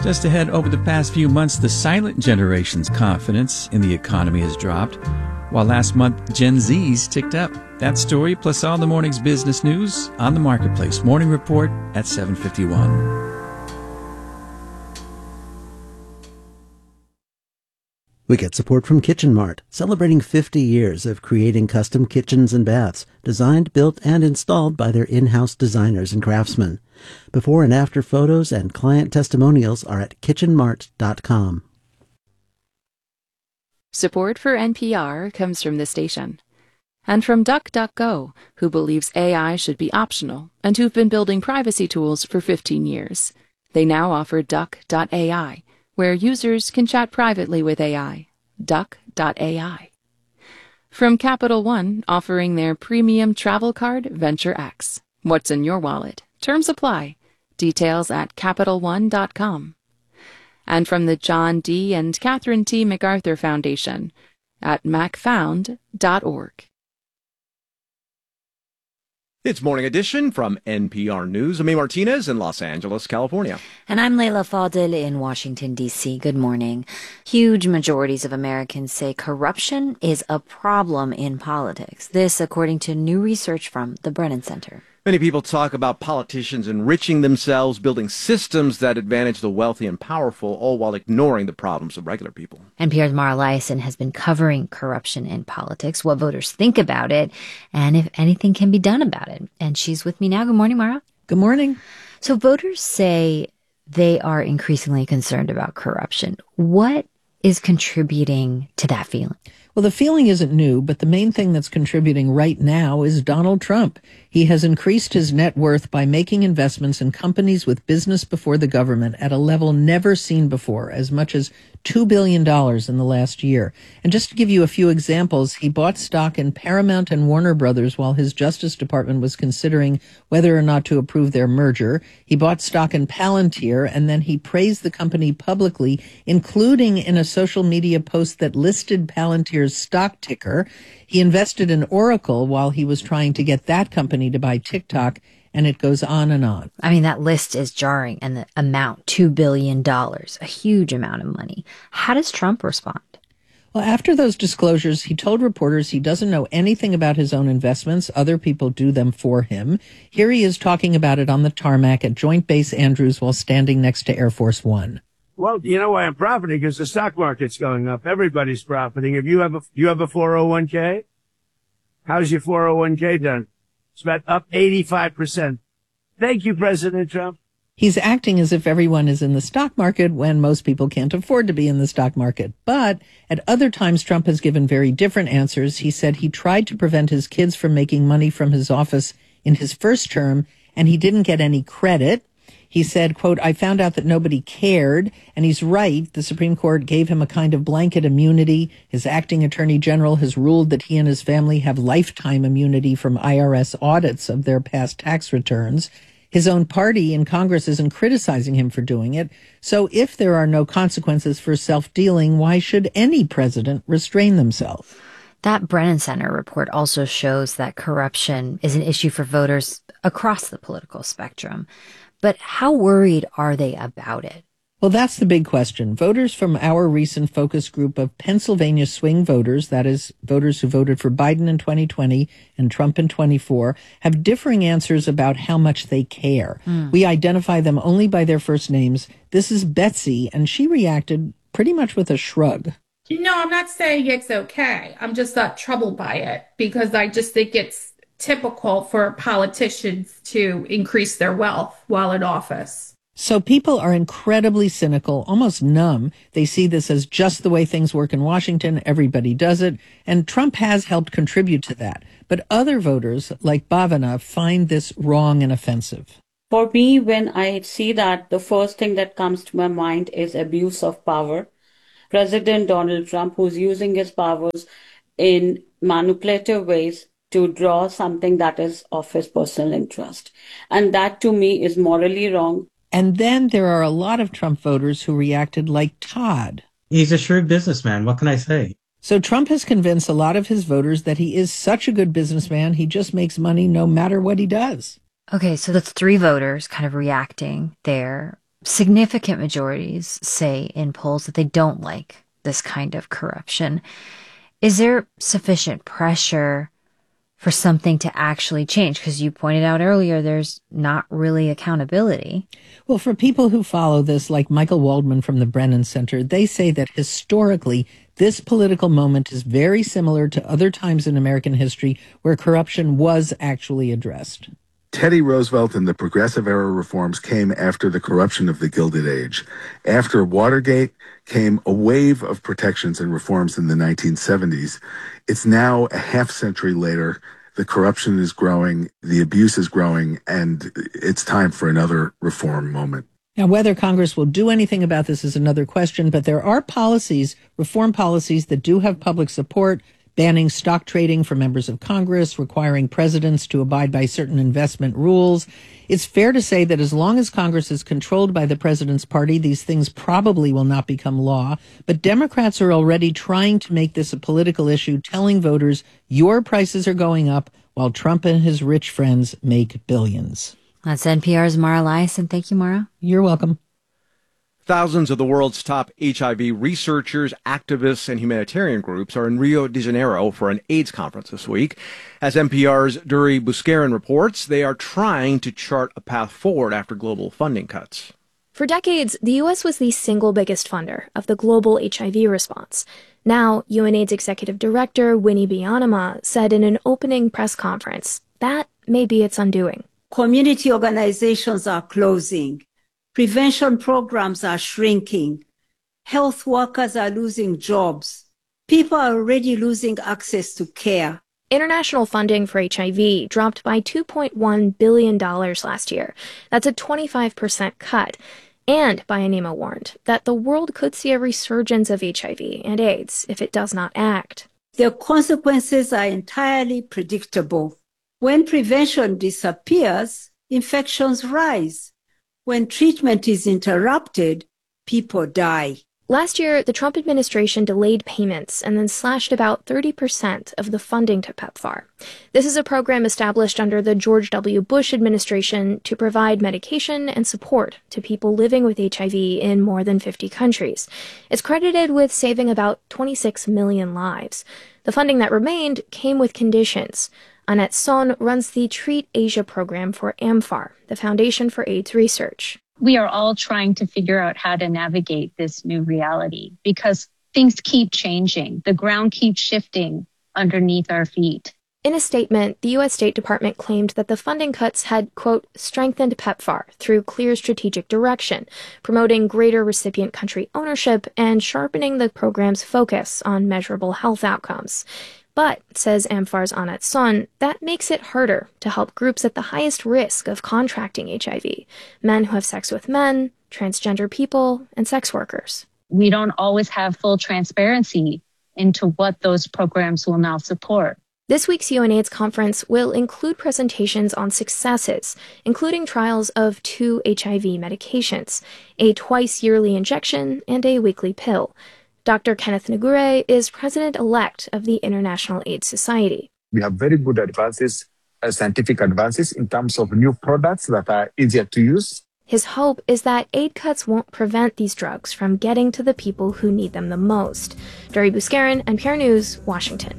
Just ahead, over the past few months, the silent generation's confidence in the economy has dropped, while last month Gen Z's ticked up. That story, plus all the morning's business news on the Marketplace Morning Report at 7:51. We get support from Kitchen Mart, celebrating 50 years of creating custom kitchens and baths, designed, built, and installed by their in-house designers and craftsmen. Before and after photos and client testimonials are at kitchenmart.com. Support for NPR comes from the station. And from DuckDuckGo, who believes AI should be optional and who've been building privacy tools for 15 years. They now offer Duck.ai, where users can chat privately with AI. Duck.ai. From Capital One, offering their premium travel card, Venture X. What's in your wallet? Terms apply. Details at CapitalOne.com. And from the John D. and Catherine T. MacArthur Foundation at macfound.org. It's Morning Edition from NPR News. I'm Martinez in Los Angeles, California. And I'm Leila Fadel in Washington, D.C. Good morning. Huge majorities of Americans say corruption is a problem in politics. This, according to new research from the Brennan Center. Many people talk about politicians enriching themselves, building systems that advantage the wealthy and powerful, all while ignoring the problems of regular people. NPR's Mara Liasson has been covering corruption in politics, what voters think about it, and if anything can be done about it. And she's with me now. Good morning, Mara. Good morning. So voters say they are increasingly concerned about corruption. What is contributing to that feeling? Well, the feeling isn't new, but the main thing that's contributing right now is Donald Trump. He has increased his net worth by making investments in companies with business before the government at a level never seen before, as much as $2 billion in the last year. And just to give you a few examples, he bought stock in Paramount and Warner Brothers while his Justice Department was considering whether or not to approve their merger. He bought stock in Palantir, and then he praised the company publicly, including in a social media post that listed Palantir's stock ticker. He invested in Oracle while he was trying to get that company to buy TikTok, and it goes on and on. I mean, that list is jarring, and the amount, $2 billion, a huge amount of money. How does Trump respond? Well, after those disclosures, he told reporters he doesn't know anything about his own investments. Other people do them for him. Here he is talking about it on the tarmac at Joint Base Andrews while standing next to Air Force One. Well, you know why I'm profiting? Because the stock market's going up. Everybody's profiting. If you have a 401k, how's your 401k done? It's about up 85%. Thank you, President Trump. He's acting as if everyone is in the stock market when most people can't afford to be in the stock market. But at other times, Trump has given very different answers. He said he tried to prevent his kids from making money from his office in his first term, and he didn't get any credit. He said, quote, I found out that nobody cared. And he's right. The Supreme Court gave him a kind of blanket immunity. His acting attorney general has ruled that he and his family have lifetime immunity from IRS audits of their past tax returns. His own party in Congress isn't criticizing him for doing it. So if there are no consequences for self-dealing, why should any president restrain themselves? That Brennan Center report also shows that corruption is an issue for voters across the political spectrum. But how worried are they about it? Well, that's the big question. Voters from our recent focus group of Pennsylvania swing voters, that is, voters who voted for Biden in 2020 and Trump in 24, have differing answers about how much they care. We identify them only by their first names. This is Betsy, and she reacted pretty much with a shrug. No, I'm not saying it's okay. I'm just not troubled by it because I just think it's typical for politicians to increase their wealth while in office. So people are incredibly cynical, almost numb. They see this as just the way things work in Washington. Everybody does it. And Trump has helped contribute to that. But other voters, like Bhavana, find this wrong and offensive. For me, when I see that, the first thing that comes to my mind is abuse of power. President Donald Trump, who's using his powers in manipulative ways to draw something that is of his personal interest. And that, to me, is morally wrong. And then there are a lot of Trump voters who reacted like Todd. He's a shrewd businessman. What can I say? So Trump has convinced a lot of his voters that he is such a good businessman, he just makes money no matter what he does. Okay, so that's three voters kind of reacting there. significant majorities say in polls that they don't like this kind of corruption. Is there sufficient pressure for something to actually change? Because you pointed out earlier, there's not really accountability. Well, for people who follow this, like Michael Waldman from the Brennan Center, they say that historically, this political moment is very similar to other times in American history where corruption was actually addressed. Teddy Roosevelt and the Progressive Era reforms came after the corruption of the Gilded Age. After Watergate came a wave of protections and reforms in the 1970s. It's now a half century later. The corruption is growing, the abuse is growing, and it's time for another reform moment. Now, whether Congress will do anything about this is another question, but there are policies, reform policies, that do have public support, banning stock trading for members of Congress, requiring presidents to abide by certain investment rules. It's fair to say that as long as Congress is controlled by the president's party, these things probably will not become law. But Democrats are already trying to make this a political issue, telling voters your prices are going up while Trump and his rich friends make billions. That's NPR's Mara Liasson. Thank you, Mara. You're welcome. Thousands of the world's top HIV researchers, activists, and humanitarian groups are in Rio de Janeiro for an AIDS conference this week. As NPR's Duri Buscarin reports, they are trying to chart a path forward after global funding cuts. For decades, the U.S. was the single biggest funder of the global HIV response. Now, UNAIDS Executive Director Winnie Byanyima said in an opening press conference that may be its undoing. Community organizations are closing. Prevention programs are shrinking. Health workers are losing jobs. People are already losing access to care. International funding for HIV dropped by $2.1 billion last year. That's a 25% cut. And Byanyima warned that the world could see a resurgence of HIV and AIDS if it does not act. The consequences are entirely predictable. When prevention disappears, infections rise. When treatment is interrupted, people die. Last year, the Trump administration delayed payments and then slashed about 30% of the funding to PEPFAR. This is a program established under the George W. Bush administration to provide medication and support to people living with HIV in more than 50 countries. It's credited with saving about 26 million lives. The funding that remained came with conditions. Annette Son runs the Treat Asia program for AMFAR, the Foundation for AIDS Research. We are all trying to figure out how to navigate this new reality because things keep changing. The ground keeps shifting underneath our feet. In a statement, the U.S. State Department claimed that the funding cuts had, quote, strengthened PEPFAR through clear strategic direction, promoting greater recipient country ownership and sharpening the program's focus on measurable health outcomes. But, says AMFAR's Annette Son, that makes it harder to help groups at the highest risk of contracting HIV, men who have sex with men, transgender people, and sex workers. We don't always have full transparency into what those programs will now support. This week's UNAIDS conference will include presentations on successes, including trials of 2 HIV medications, a twice-yearly injection and a weekly pill. Dr. Kenneth Ngure is president-elect of the International AIDS Society. We have very good advances, scientific advances in terms of new products that are easier to use. His hope is that aid cuts won't prevent these drugs from getting to the people who need them the most. Duri Buscarin, NPR News, Washington.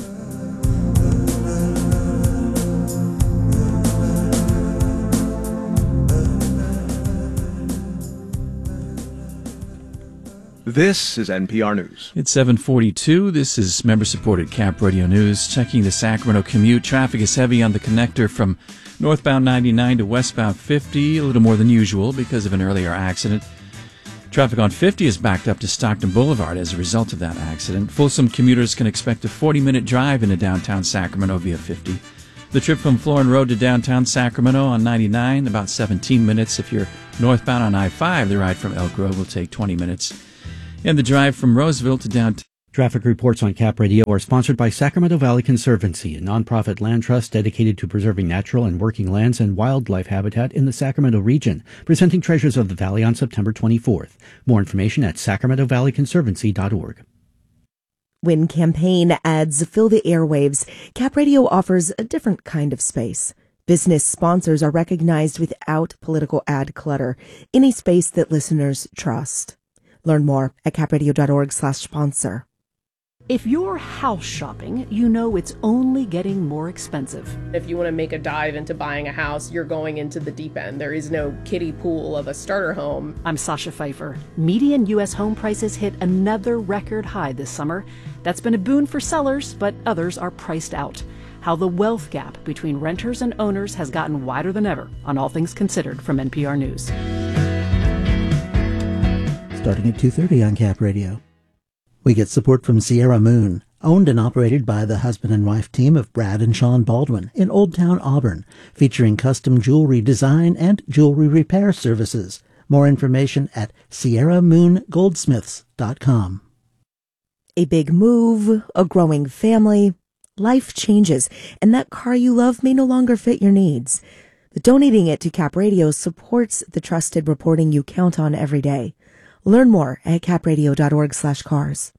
This is NPR News. It's 7:42. This is member-supported Cap Radio News. Checking the Sacramento commute. Traffic is heavy on the connector from northbound 99 to westbound 50, a little more than usual because of an earlier accident. Traffic on 50 is backed up to Stockton Boulevard as a result of that accident. Folsom commuters can expect a 40-minute drive into downtown Sacramento via 50. The trip from Florin Road to downtown Sacramento on 99, about 17 minutes. If you're northbound on I-5, the ride from Elk Grove will take 20 minutes. And the drive from Roseville to downtown. Traffic reports on Cap Radio are sponsored by Sacramento Valley Conservancy, a nonprofit land trust dedicated to preserving natural and working lands and wildlife habitat in the Sacramento region, presenting Treasures of the Valley on September 24th. More information at sacramentovalleyconservancy.org. When campaign ads fill the airwaves, Cap Radio offers a different kind of space. Business sponsors are recognized without political ad clutter in a space that listeners trust. Learn more at capradio.org/sponsor. If you're house shopping, you know it's only getting more expensive. If you want to make a dive into buying a house, you're going into the deep end. There is no kiddie pool of a starter home. I'm Sasha Pfeiffer. Median U.S. home prices hit another record high this summer. That's been a boon for sellers, but others are priced out. How the wealth gap between renters and owners has gotten wider than ever on All Things Considered from NPR News. Starting at 2:30 on Cap Radio. We get support from Sierra Moon, owned and operated by the husband and wife team of Brad and Sean Baldwin in Old Town Auburn, featuring custom jewelry design and jewelry repair services. More information at sierramoongoldsmiths.com. A big move, a growing family, life changes, and that car you love may no longer fit your needs. But donating it to Cap Radio supports the trusted reporting you count on every day. Learn more at capradio.org/cars.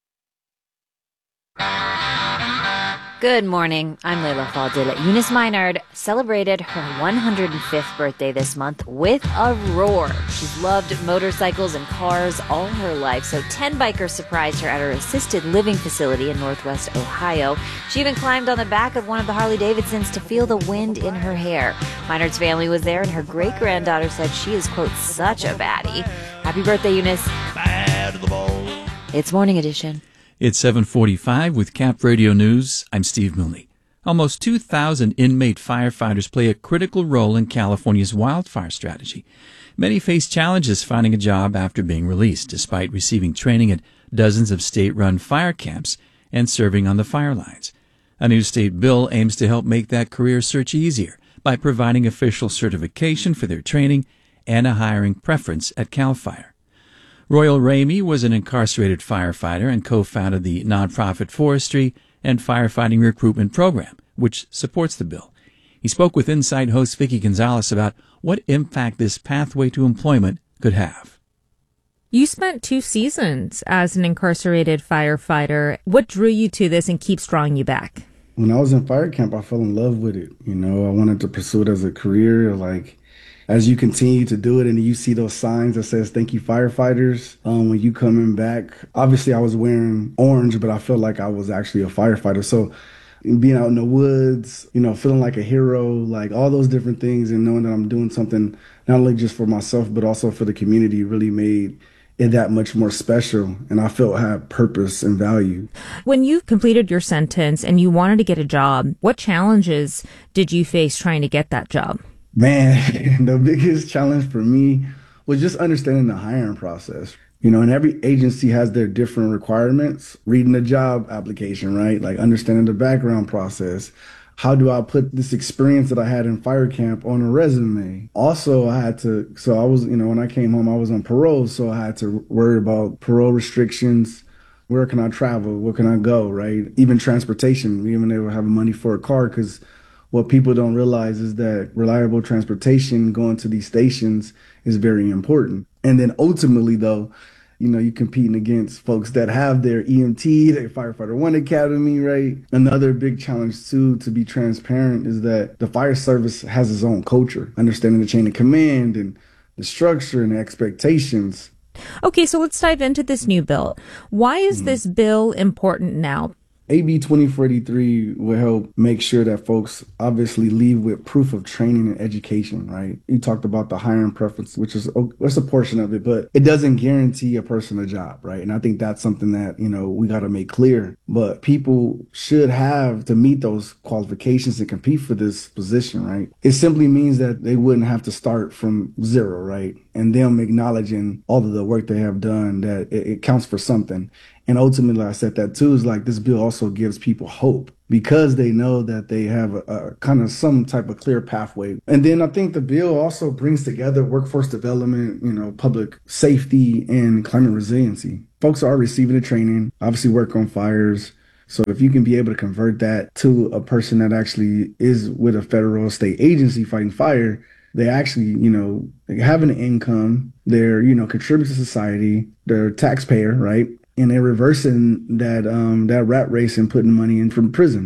Good morning. I'm Layla Fadil. Eunice Minard celebrated her 105th birthday this month with a roar. She's loved motorcycles and cars all her life, so 10 bikers surprised her at her assisted living facility in Northwest Ohio. She even climbed on the back of one of the Harley-Davidsons to feel the wind in her hair. Minard's family was there, and her great-granddaughter said she is, quote, such a baddie. Happy birthday, Eunice. Bad to the bone. It's Morning Edition. It's 7:45 with Cap Radio News. I'm Steve Milne. Almost 2,000 inmate firefighters play a critical role in California's wildfire strategy. Many face challenges finding a job after being released, despite receiving training at dozens of state-run fire camps and serving on the fire lines. A new state bill aims to help make that career search easier by providing official certification for their training and a hiring preference at CAL FIRE. Royal Ramey was an incarcerated firefighter and co-founded the nonprofit Forestry and Firefighting Recruitment Program, which supports the bill. He spoke with Insight host Vicky Gonzalez about what impact this pathway to employment could have. You spent 2 seasons as an incarcerated firefighter. What drew you to this and keeps drawing you back? When I was in fire camp, I fell in love with it. I wanted to pursue it as a career, as you continue to do it and you see those signs that says, thank you, firefighters, when you coming back. Obviously, I was wearing orange, but I felt like I was actually a firefighter. So being out in the woods, feeling like a hero, all those different things, and knowing that I'm doing something not only just for myself, but also for the community really made it that much more special. And I felt I had purpose and value. When you completed your sentence and you wanted to get a job, what challenges did you face trying to get that job? Man, the biggest challenge for me was just understanding the hiring process. And every agency has their different requirements. Reading the job application, right? Understanding the background process. How do I put this experience that I had in fire camp on a resume? Also, when I came home, I was on parole, so I had to worry about parole restrictions. Where can I travel? Where can I go, right? Even transportation, even able to have money for a car, because what people don't realize is that reliable transportation going to these stations is very important. And then ultimately, though, you're competing against folks that have their EMT, their Firefighter One Academy, right? Another big challenge, too, to be transparent, is that the fire service has its own culture, understanding the chain of command and the structure and the expectations. Okay, so let's dive into this new bill. Why is this bill important now? AB 2483 will help make sure that folks obviously leave with proof of training and education, right? You talked about the hiring preference, which is a portion of it, but it doesn't guarantee a person a job, right? And I think that's something that, we got to make clear. But people should have to meet those qualifications to compete for this position, right? It simply means that they wouldn't have to start from zero, right? And them acknowledging all of the work they have done, that it counts for something. And ultimately, I said that too, is this bill also gives people hope because they know that they have a kind of some type of clear pathway. And then I think the bill also brings together workforce development, public safety and climate resiliency. Folks are receiving the training, obviously work on fires. So if you can be able to convert that to a person that actually is with a federal or state agency fighting fire, they actually, having an income, they're, contributing to society, they're a taxpayer, right? And they're reversing that rat race and putting money in from prisons.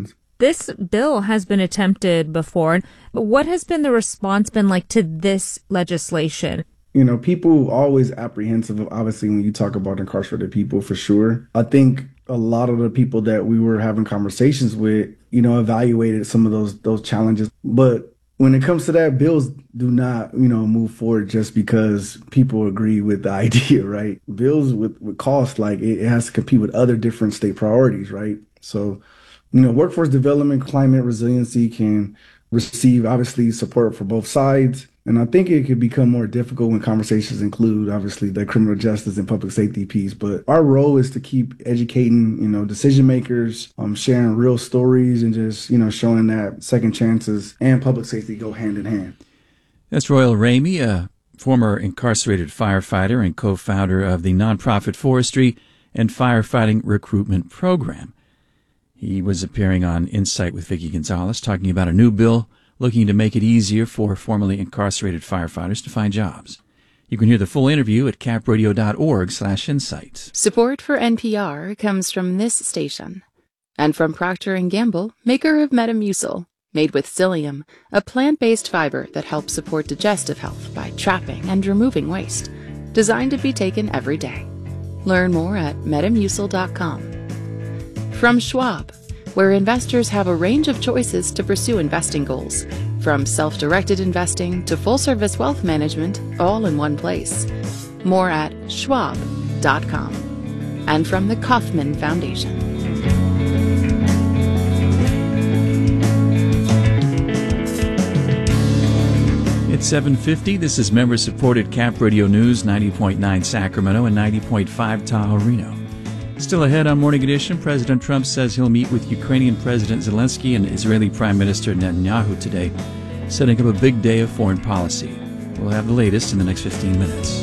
This bill has been attempted before. What has been the response been like to this legislation? You know, people always apprehensive, obviously, when you talk about incarcerated people, for sure. I think a lot of the people that we were having conversations with, you know, evaluated some of those challenges. But when it comes to that, bills do not, you know, move forward just because people agree with the idea, right? Bills with cost, like it has to compete with other different state priorities, right? So, you know, workforce development, climate resiliency can receive, obviously, support for both sides. And I think it could become more difficult when conversations include, obviously, the criminal justice and public safety piece. But our role is to keep educating, you know, decision makers, sharing real stories, and just, you know, showing that second chances and public safety go hand in hand. That's Royal Ramey, a former incarcerated firefighter and co-founder of the nonprofit Forestry and Firefighting Recruitment Program. He was appearing on Insight with Vicki Gonzalez, talking about a new bill looking to make it easier for formerly incarcerated firefighters to find jobs. You can hear the full interview at capradio.org/insights. Support for NPR comes from this station and from Procter & Gamble, maker of Metamucil, made with psyllium, a plant-based fiber that helps support digestive health by trapping and removing waste, designed to be taken every day. Learn more at metamucil.com. From Schwab, where investors have a range of choices to pursue investing goals, from self-directed investing to full-service wealth management, all in one place. More at schwab.com. And from the Kauffman Foundation. It's 7:50. This is member-supported Cap Radio News, 90.9 Sacramento and 90.5 Tahoe Reno. Still ahead on Morning Edition, President Trump says he'll meet with Ukrainian President Zelensky and Israeli Prime Minister Netanyahu today, setting up a big day of foreign policy. We'll have the latest in the next 15 minutes.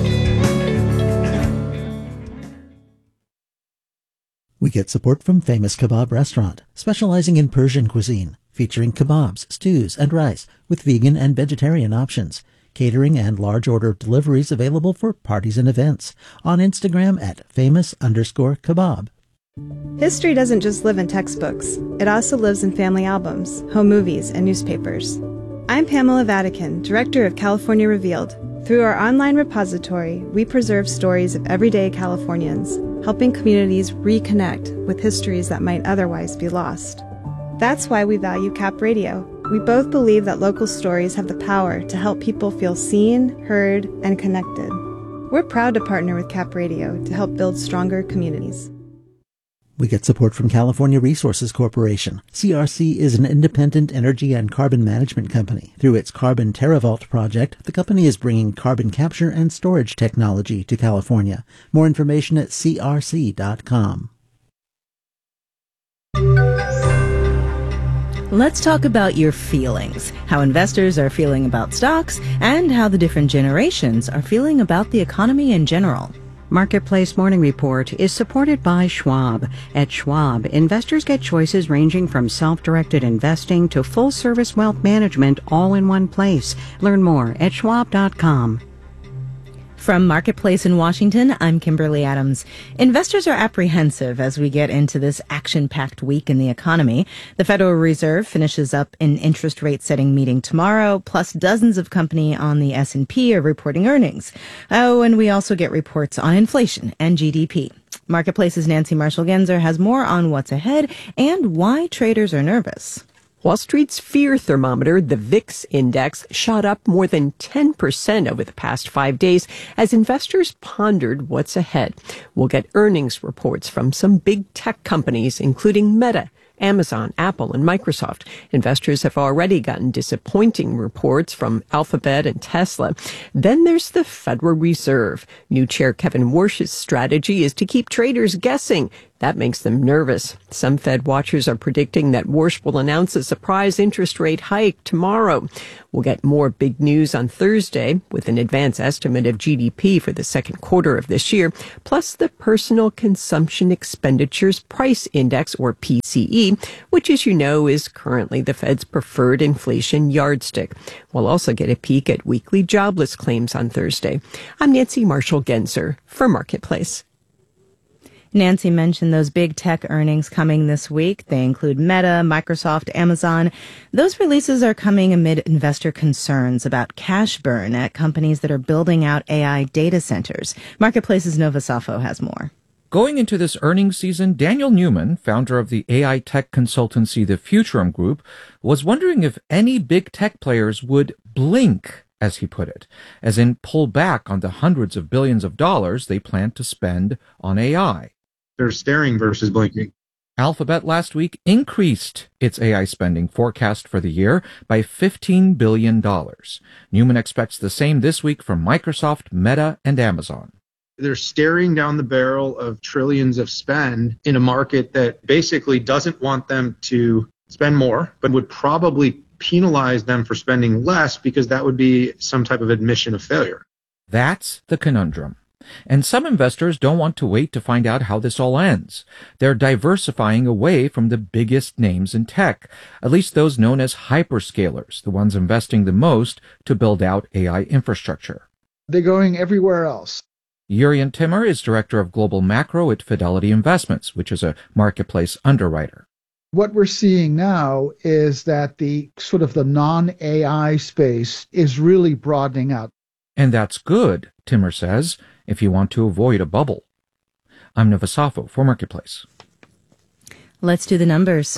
We get support from Famous Kebab Restaurant, specializing in Persian cuisine, featuring kebabs, stews, and rice with vegan and vegetarian options. Catering and large order deliveries available for parties and events. On Instagram at famous_kebab. History doesn't just live in textbooks. It also lives in family albums, home movies, and newspapers. I'm Pamela Vatican, Director of California Revealed. Through our online repository, we preserve stories of everyday Californians, helping communities reconnect with histories that might otherwise be lost. That's why we value Cap Radio. We both believe that local stories have the power to help people feel seen, heard, and connected. We're proud to partner with Cap Radio to help build stronger communities. We get support from California Resources Corporation. CRC is an independent energy and carbon management company. Through its Carbon TerraVault project, the company is bringing carbon capture and storage technology to California. More information at crc.com. Let's talk about your feelings, how investors are feeling about stocks, and how the different generations are feeling about the economy in general. Marketplace Morning Report is supported by Schwab. At Schwab, investors get choices ranging from self-directed investing to full-service wealth management all in one place. Learn more at schwab.com. From Marketplace in Washington, I'm Kimberly Adams. Investors are apprehensive as we get into this action-packed week in the economy. The Federal Reserve finishes up an interest rate setting meeting tomorrow, plus dozens of companies on the S&P are reporting earnings. Oh, and we also get reports on inflation and GDP. Marketplace's Nancy Marshall-Genzer has more on what's ahead and why traders are nervous. Wall Street's fear thermometer, the VIX index, shot up more than 10% over the past 5 days as investors pondered what's ahead. We'll get earnings reports from some big tech companies, including Meta, Amazon, Apple, and Microsoft. Investors have already gotten disappointing reports from Alphabet and Tesla. Then there's the Federal Reserve. New Chair Kevin Warsh's strategy is to keep traders guessing. That makes them nervous. Some Fed watchers are predicting that Warsh will announce a surprise interest rate hike tomorrow. We'll get more big news on Thursday with an advance estimate of GDP for the second quarter of this year, plus the Personal Consumption Expenditures Price Index, or PCE, which, as you know, is currently the Fed's preferred inflation yardstick. We'll also get a peek at weekly jobless claims on Thursday. I'm Nancy Marshall-Genzer for Marketplace. Nancy mentioned those big tech earnings coming this week. They include Meta, Microsoft, Amazon. Those releases are coming amid investor concerns about cash burn at companies that are building out AI data centers. Marketplace's Nova Safo has more. Going into this earnings season, Daniel Newman, founder of the AI tech consultancy The Futurum Group, was wondering if any big tech players would blink, as he put it, as in pull back on the hundreds of billions of dollars they plan to spend on AI. They're staring versus blinking. Alphabet last week increased its AI spending forecast for the year by $15 billion. Newman expects the same this week from Microsoft, Meta, and Amazon. They're staring down the barrel of trillions of spend in a market that basically doesn't want them to spend more, but would probably penalize them for spending less because that would be some type of admission of failure. That's the conundrum. And some investors don't want to wait to find out how this all ends. They're diversifying away from the biggest names in tech, at least those known as hyperscalers, the ones investing the most to build out AI infrastructure. They're going everywhere else. Jurjen Timmer is director of global macro at Fidelity Investments, which is a marketplace underwriter. What we're seeing now is that the sort of the non-AI space is really broadening out. And that's good, Timmer says, if you want to avoid a bubble. I'm Nova Safo for Marketplace. Let's do the numbers.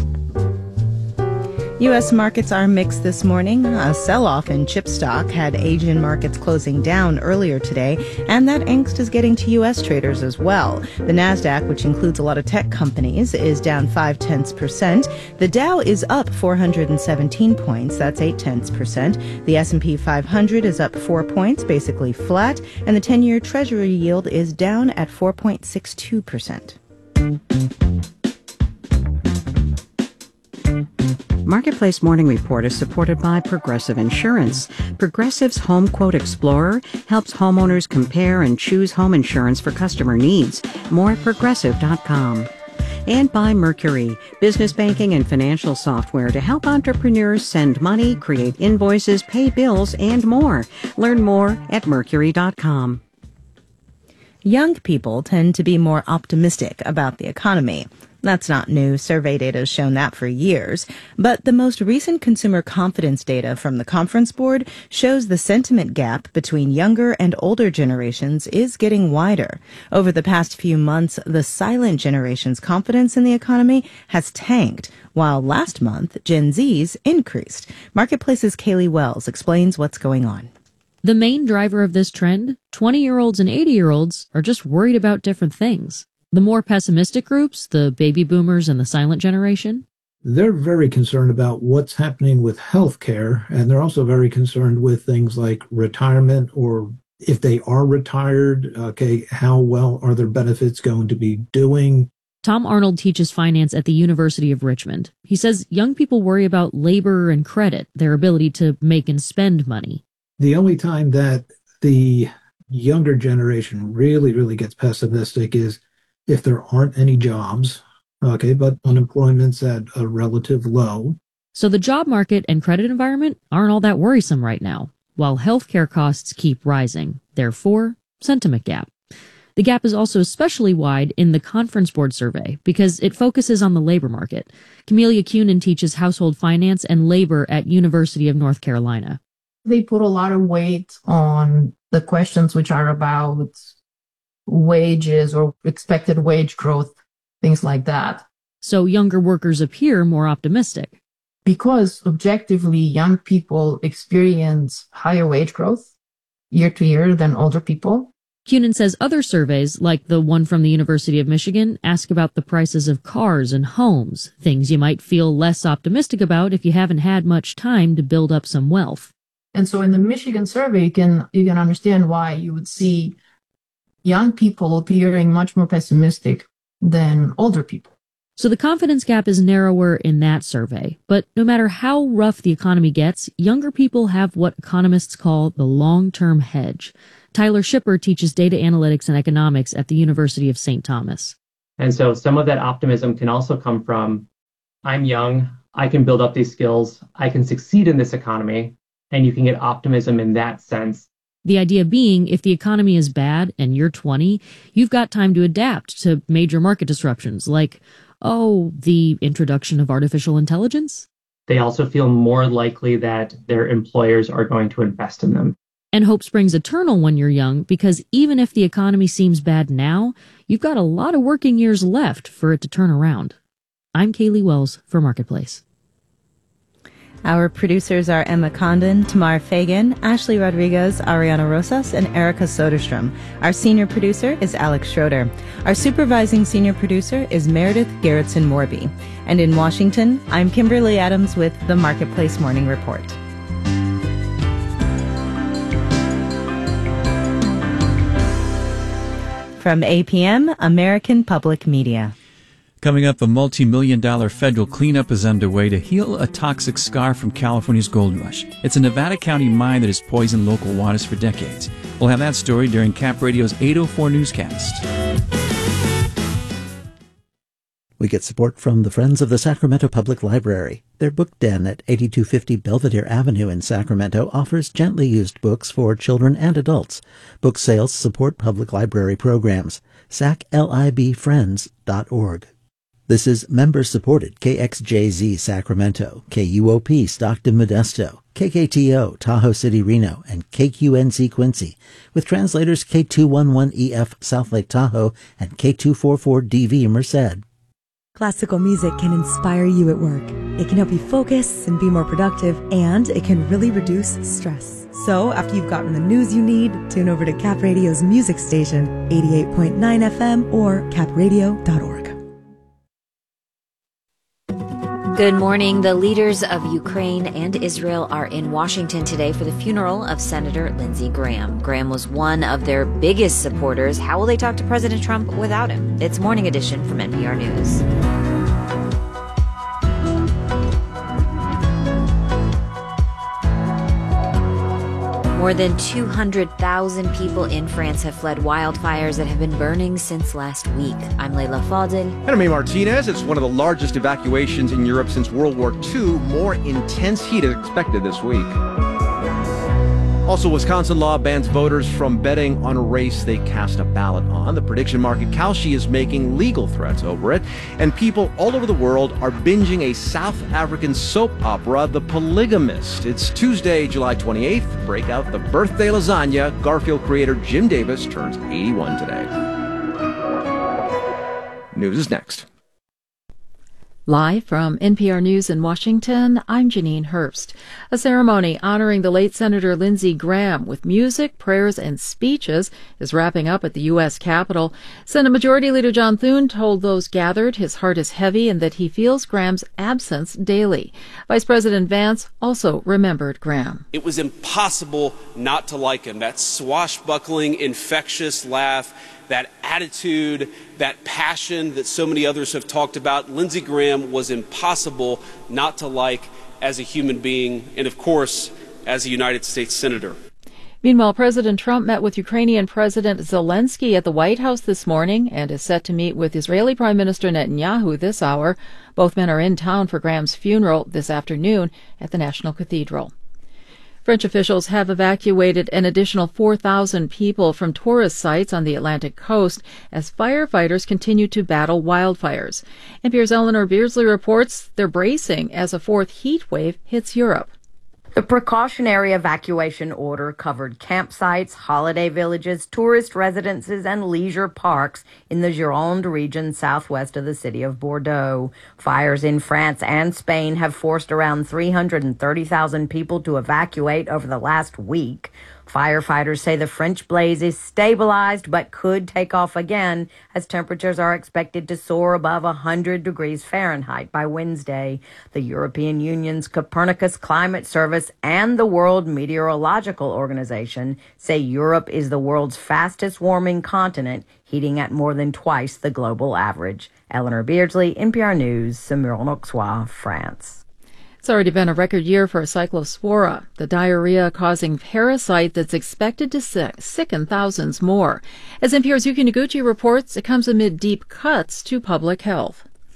U.S. markets are mixed this morning. A sell-off in chip stock had Asian markets closing down earlier today, and that angst is getting to U.S. traders as well. The Nasdaq, which includes a lot of tech companies, is down 0.5%. The Dow is up 417 points. That's 0.8%. The S&P 500 is up 4 points, basically flat, and the 10-year Treasury yield is down at 4.62%. Marketplace Morning Report is supported by Progressive Insurance. Progressive's Home Quote Explorer helps homeowners compare and choose home insurance for customer needs. More at Progressive.com. And by Mercury, business banking and financial software to help entrepreneurs send money, create invoices, pay bills, and more. Learn more at Mercury.com. Young people tend to be more optimistic about the economy. That's not new. Survey data has shown that for years. But the most recent consumer confidence data from the Conference Board shows the sentiment gap between younger and older generations is getting wider. Over the past few months, the silent generation's confidence in the economy has tanked, while last month, Gen Z's increased. Marketplace's Kaylee Wells explains what's going on. The main driver of this trend, 20-year-olds and 80-year-olds, are just worried about different things. The more pessimistic groups, the baby boomers and the silent generation, they're very concerned about what's happening with healthcare, and they're also very concerned with things like retirement, or if they are retired, how well are their benefits going to be doing? Tom Arnold teaches finance at the University of Richmond. He says young people worry about labor and credit, their ability to make and spend money. The only time that the younger generation really gets pessimistic is if there aren't any jobs, but unemployment's at a relative low. So the job market and credit environment aren't all that worrisome right now, while healthcare costs keep rising. Therefore, sentiment gap. The gap is also especially wide in the Conference Board survey because it focuses on the labor market. Camelia Cunin teaches household finance and labor at University of North Carolina. They put a lot of weight on the questions which are about wages or expected wage growth, things like that. So younger workers appear more optimistic. Because objectively, young people experience higher wage growth year to year than older people. Cunin says other surveys, like the one from the University of Michigan, ask about the prices of cars and homes, things you might feel less optimistic about if you haven't had much time to build up some wealth. And so in the Michigan survey, you can understand why you would see young people appearing much more pessimistic than older people. So the confidence gap is narrower in that survey. But no matter how rough the economy gets, younger people have what economists call the long-term hedge. Tyler Shipper teaches data analytics and economics at the University of St. Thomas. And so some of that optimism can also come from, I'm young, I can build up these skills, I can succeed in this economy, and you can get optimism in that sense The idea being, if the economy is bad and you're 20, you've got time to adapt to major market disruptions like, the introduction of artificial intelligence. They also feel more likely that their employers are going to invest in them. And hope springs eternal when you're young, because even if the economy seems bad now, you've got a lot of working years left for it to turn around. I'm Kaylee Wells for Marketplace. Our producers are Emma Condon, Tamar Fagan, Ashley Rodriguez, Ariana Rosas, and Erica Soderstrom. Our senior producer is Alex Schroeder. Our supervising senior producer is Meredith Gerritsen-Morby. And in Washington, I'm Kimberly Adams with the Marketplace Morning Report. From APM, American Public Media. Coming up, a multi-million-dollar federal cleanup is underway to heal a toxic scar from California's gold rush. It's a Nevada County mine that has poisoned local waters for decades. We'll have that story during Cap Radio's 8:04 newscast. We get support from the Friends of the Sacramento Public Library. Their book den at 8250 Belvedere Avenue in Sacramento offers gently used books for children and adults. Book sales support public library programs. saclibfriends.org. This is member-supported KXJZ Sacramento, KUOP Stockton Modesto, KKTO Tahoe City Reno, and KQNC Quincy, with translators K211EF South Lake Tahoe and K244DV Merced. Classical music can inspire you at work. It can help you focus and be more productive, and it can really reduce stress. So after you've gotten the news you need, tune over to Cap Radio's music station, 88.9 FM or capradio.org. Good morning. The leaders of Ukraine and Israel are in Washington today for the funeral of Senator Lindsey Graham. Graham was one of their biggest supporters. How will they talk to President Trump without him? It's Morning Edition from NPR News. More than 200,000 people in France have fled wildfires that have been burning since last week. I'm Leila Fadel. And I'm Amy Martinez. It's one of the largest evacuations in Europe since World War II. More intense heat is expected this week. Also, Wisconsin law bans voters from betting on a race they cast a ballot on. The prediction market Kalshi is making legal threats over it. And people all over the world are binging a South African soap opera, The Polygamist. It's Tuesday, July 28th. Break out the birthday lasagna. Garfield creator Jim Davis turns 81 today. News is next. Live from NPR News in Washington, I'm Janine Herbst. A ceremony honoring the late Senator Lindsey Graham with music, prayers, and speeches is wrapping up at the U.S. Capitol. Senate Majority Leader John Thune told those gathered his heart is heavy and that he feels Graham's absence daily. Vice President Vance also remembered Graham. It was impossible not to like him. That swashbuckling, infectious laugh, that attitude, that passion that so many others have talked about. Lindsey Graham was impossible not to like as a human being and, of course, as a United States Senator. Meanwhile, President Trump met with Ukrainian President Zelensky at the White House this morning and is set to meet with Israeli Prime Minister Netanyahu this hour. Both men are in town for Graham's funeral this afternoon at the National Cathedral. French officials have evacuated an additional 4,000 people from tourist sites on the Atlantic coast as firefighters continue to battle wildfires. NPR's Eleanor Beardsley reports they're bracing as a fourth heat wave hits Europe. The precautionary evacuation order covered campsites, holiday villages, tourist residences, and leisure parks in the Gironde region southwest of the city of Bordeaux. Fires in France and Spain have forced around 330,000 people to evacuate over the last week. Firefighters say the French blaze is stabilized but could take off again as temperatures are expected to soar above 100 degrees Fahrenheit by Wednesday. The European Union's Copernicus Climate Service and the World Meteorological Organization say Europe is the world's fastest warming continent, heating at more than twice the global average. Eleanor Beardsley, NPR News, Saumur-en-Auxois, France. It's already been a record year for Cyclospora, the diarrhea-causing parasite that's expected to sicken thousands more. As NPR's Yuki Noguchi reports, it comes amid deep cuts to public health.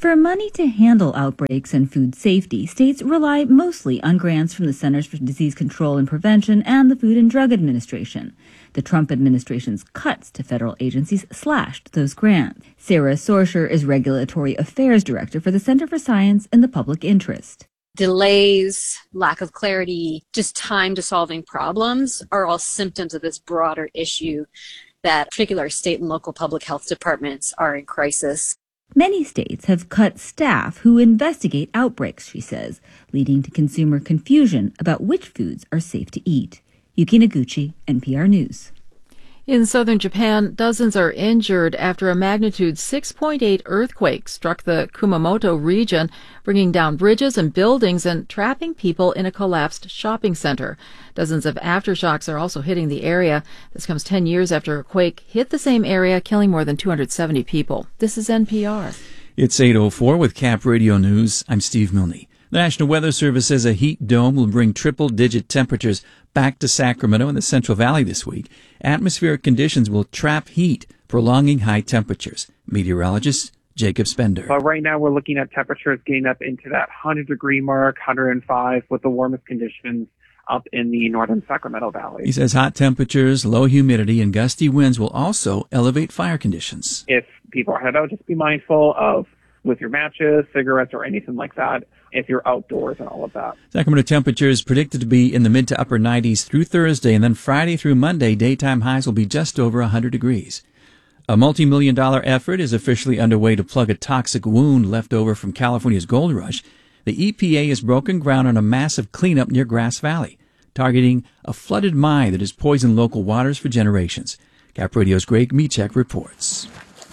For money to handle outbreaks and food safety, states rely mostly on grants from the Centers for Disease Control and Prevention and the Food and Drug Administration. The Trump administration's cuts to federal agencies slashed those grants. Sarah Sorsher is Regulatory Affairs Director for the Center for Science and the Public Interest. Delays, lack of clarity, just time to solving problems are all symptoms of this broader issue that particular state and local public health departments are in crisis. Many states have cut staff who investigate outbreaks, she says, leading to consumer confusion about which foods are safe to eat. Yuki Noguchi, NPR News. In southern Japan, dozens are injured after a magnitude 6.8 earthquake struck the Kumamoto region, bringing down bridges and buildings and trapping people in a collapsed shopping center. Dozens of aftershocks are also hitting the area. This comes 10 years after a quake hit the same area, killing more than 270 people. This is NPR. It's 8:04 with Cap Radio News. I'm Steve Milne. The National Weather Service says a heat dome will bring triple-digit temperatures back to Sacramento and the Central Valley this week. Atmospheric conditions will trap heat, prolonging high temperatures. Meteorologist Jacob Spender. But right now we're looking at temperatures getting up into that 100-degree mark, 105, with the warmest conditions up in the northern Sacramento Valley. He says hot temperatures, low humidity, and gusty winds will also elevate fire conditions. If people are headed out, just be mindful of with your matches, cigarettes, or anything like that if you're outdoors and all of that. Sacramento temperatures predicted to be in the mid to upper 90s through Thursday, and then Friday through Monday, daytime highs will be just over 100 degrees. A multi-million-dollar effort is officially underway to plug a toxic wound left over from California's gold rush. The EPA has broken ground on a massive cleanup near Grass Valley, targeting a flooded mine that has poisoned local waters for generations. Cap Radio's Greg Michek reports.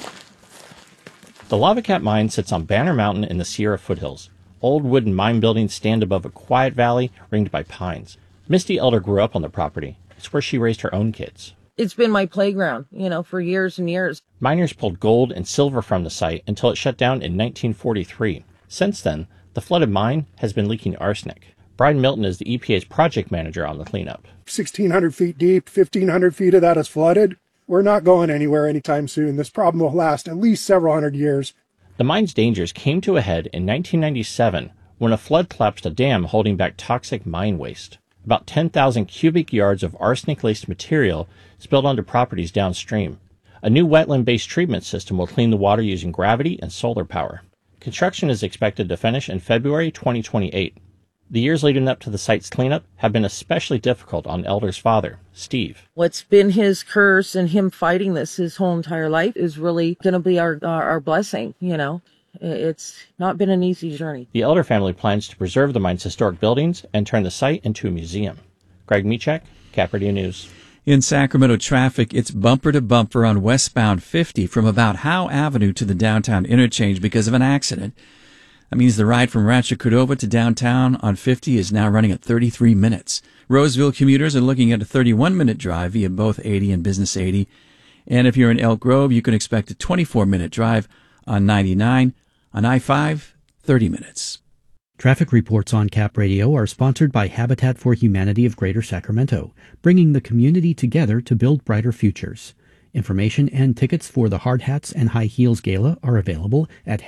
The Lava Cat mine sits on Banner Mountain in the Sierra foothills. Old wooden mine buildings stand above a quiet valley ringed by pines. Misty Elder grew up on the property. It's where she raised her own kids. It's been my playground, for years and years. Miners pulled gold and silver from the site until it shut down in 1943. Since then, the flooded mine has been leaking arsenic. Brian Milton is the EPA's project manager on the cleanup. 1,600 feet deep, 1,500 feet of that is flooded. We're not going anywhere anytime soon. This problem will last at least several hundred years. The mine's dangers came to a head in 1997 when a flood collapsed a dam holding back toxic mine waste. About 10,000 cubic yards of arsenic-laced material spilled onto properties downstream. A new wetland-based treatment system will clean the water using gravity and solar power. Construction is expected to finish in February 2028. The years leading up to the site's cleanup have been especially difficult on Elder's father, Steve. What's been his curse and him fighting this his whole entire life is really going to be our blessing, It's not been an easy journey. The Elder family plans to preserve the mine's historic buildings and turn the site into a museum. Greg Michek, Cap Radio News. In Sacramento traffic, it's bumper to bumper on westbound 50 from about Howe Avenue to the downtown interchange because of an accident. That means the ride from Rancho Cordova to downtown on 50 is now running at 33 minutes. Roseville commuters are looking at a 31-minute drive via both 80 and Business 80. And if you're in Elk Grove, you can expect a 24-minute drive on 99. On I-5, 30 minutes. Traffic reports on Cap Radio are sponsored by Habitat for Humanity of Greater Sacramento, bringing the community together to build brighter futures. Information and tickets for the Hard Hats and High Heels Gala are available at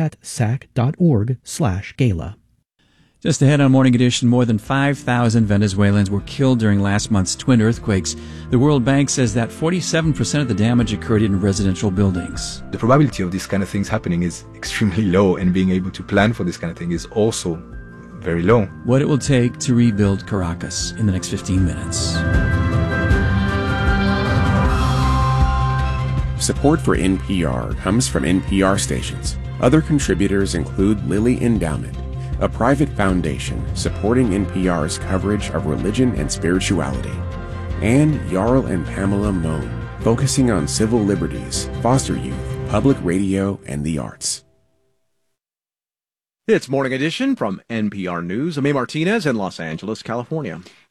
habitatsac.org/gala. Just ahead on Morning Edition, more than 5,000 Venezuelans were killed during last month's twin earthquakes. The World Bank says that 47% of the damage occurred in residential buildings. The probability of these kind of things happening is extremely low, and being able to plan for this kind of thing is also very low. What it will take to rebuild Caracas in the next 15 minutes. Support for NPR comes from NPR stations. Other contributors include Lilly Endowment, a private foundation supporting NPR's coverage of religion and spirituality, and Jarl and Pamela Mohn, focusing on civil liberties, foster youth, public radio, and the arts. It's Morning Edition from NPR News. I'm A. Martinez in Los Angeles, California.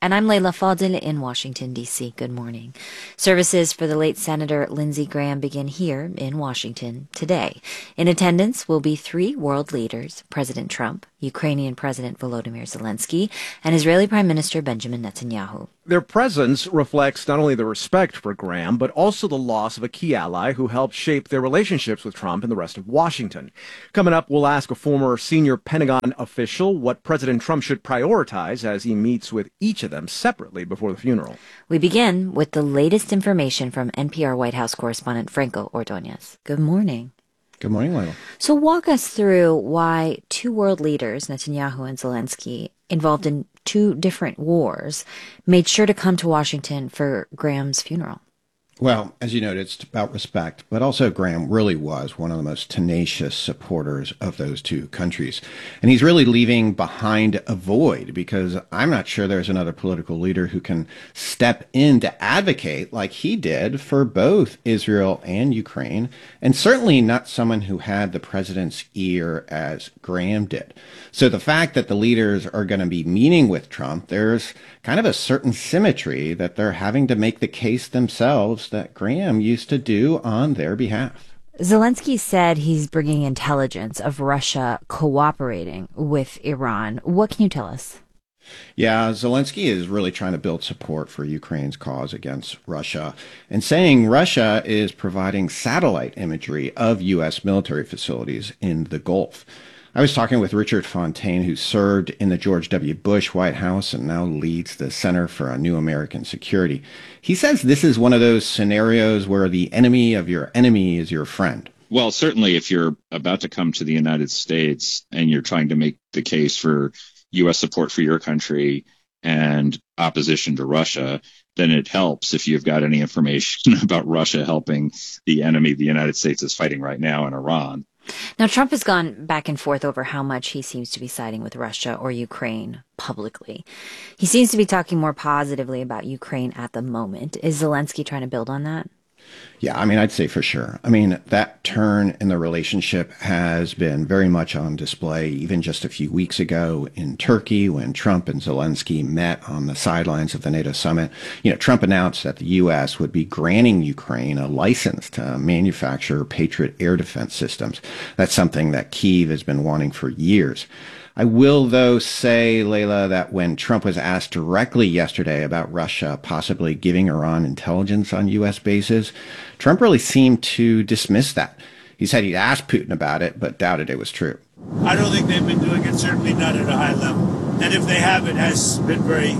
And I'm Leila Fadel in Washington, D.C. Good morning. Services for the late Senator Lindsey Graham begin here in Washington today. In attendance will be 3 world leaders, President Trump, Ukrainian President Volodymyr Zelensky, and Israeli Prime Minister Benjamin Netanyahu. Their presence reflects not only the respect for Graham, but also the loss of a key ally who helped shape their relationships with Trump and the rest of Washington. Coming up, we'll ask a former senior Pentagon official what President Trump should prioritize as he meets with each of them separately before the funeral. We begin with the latest information from NPR White House correspondent Franco Ordonez. Good morning. Good morning, Leila. So walk us through why 2 world leaders, Netanyahu and Zelensky, involved in 2 different wars, made sure to come to Washington for Graham's funeral. Well, as you noted, it's about respect, but also Graham really was one of the most tenacious supporters of those 2 countries. And he's really leaving behind a void because I'm not sure there's another political leader who can step in to advocate like he did for both Israel and Ukraine, and certainly not someone who had the president's ear as Graham did. So the fact that the leaders are going to be meeting with Trump, there's kind of a certain symmetry that they're having to make the case themselves that Graham used to do on their behalf. Zelensky said he's bringing intelligence of Russia cooperating with Iran. What can you tell us? Yeah, Zelensky is really trying to build support for Ukraine's cause against Russia and saying Russia is providing satellite imagery of U.S. military facilities in the Gulf. I was talking with Richard Fontaine, who served in the George W. Bush White House and now leads the Center for a New American Security. He says this is one of those scenarios where the enemy of your enemy is your friend. Well, certainly if you're about to come to the United States and you're trying to make the case for U.S. support for your country and opposition to Russia, then it helps if you've got any information about Russia helping the enemy the United States is fighting right now in Iran. Now, Trump has gone back and forth over how much he seems to be siding with Russia or Ukraine publicly. He seems to be talking more positively about Ukraine at the moment. Is Zelensky trying to build on that? Yeah, I'd say for sure. That turn in the relationship has been very much on display even just a few weeks ago in Turkey when Trump and Zelensky met on the sidelines of the NATO summit. Trump announced that the U.S. would be granting Ukraine a license to manufacture Patriot air defense systems. That's something that Kyiv has been wanting for years. I will, though, say, Leila, that when Trump was asked directly yesterday about Russia possibly giving Iran intelligence on U.S. bases, Trump really seemed to dismiss that. He said he'd asked Putin about it, but doubted it was true. I don't think they've been doing it, certainly not at a high level. And if they have, it has been very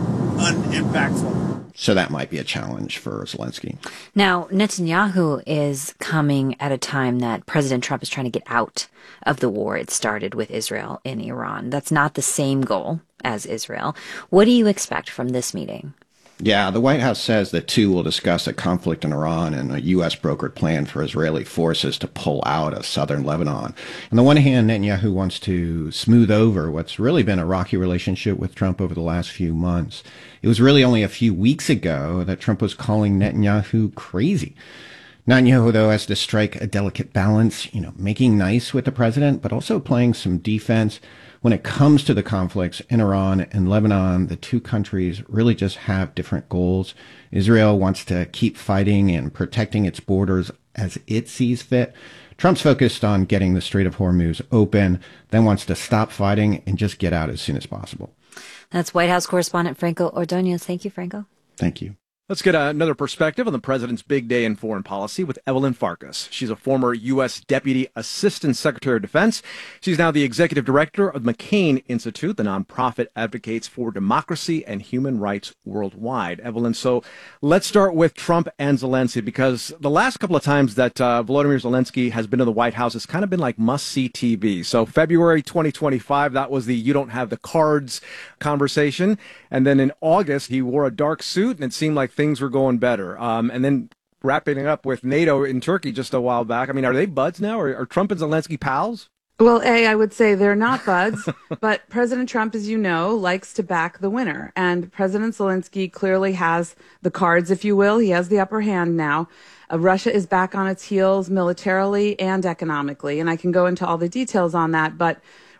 unimpactful. So that might be a challenge for Zelensky. Now, Netanyahu is coming at a time that President Trump is trying to get out of the war it started with Israel in Iran. That's not the same goal as Israel. What do you expect from this meeting? Yeah, the White House says the 2 will discuss a conflict in Iran and a U.S. brokered plan for Israeli forces to pull out of southern Lebanon. On the one hand, Netanyahu wants to smooth over what's really been a rocky relationship with Trump over the last few months. It was really only a few weeks ago that Trump was calling Netanyahu crazy. Netanyahu, though, has to strike a delicate balance, making nice with the president, but also playing some defense. When it comes to the conflicts in Iran and Lebanon, the 2 countries really just have different goals. Israel wants to keep fighting and protecting its borders as it sees fit. Trump's focused on getting the Strait of Hormuz open, then wants to stop fighting and just get out as soon as possible. That's White House correspondent Franco Ordonez. Thank you, Franco. Thank you. Let's get another perspective on the president's big day in foreign policy with Evelyn Farkas. She's a former U.S. Deputy Assistant Secretary of Defense. She's now the executive director of McCain Institute, the nonprofit advocates for democracy and human rights worldwide. Evelyn, so let's start with Trump and Zelensky, because the last couple of times that Volodymyr Zelensky has been to the White House, it's kind of been like must-see TV. So February 2025, that was the you don't have the cards conversation. And then in August, he wore a dark suit, and it seemed like things were going better. And then wrapping it up with NATO in Turkey just a while back. Are they buds now? Are Trump and Zelensky pals? Well, I would say they're not buds, but President Trump, as you know, likes to back the winner. And President Zelensky clearly has the cards, if you will. He has the upper hand now. Russia is back on its heels militarily and economically. And I can go into all the details on that. But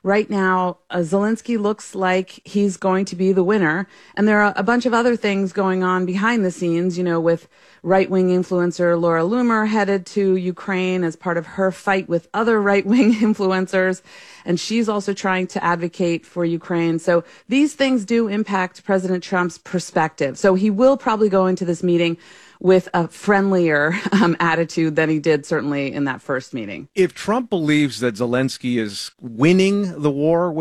right now, Zelensky looks like he's going to be the winner. And there are a bunch of other things going on behind the scenes, with right-wing influencer Laura Loomer headed to Ukraine as part of her fight with other right-wing influencers. And she's also trying to advocate for Ukraine. So these things do impact President Trump's perspective. So he will probably go into this meeting with a friendlier attitude than he did certainly in that first meeting. If Trump believes that Zelensky is winning the war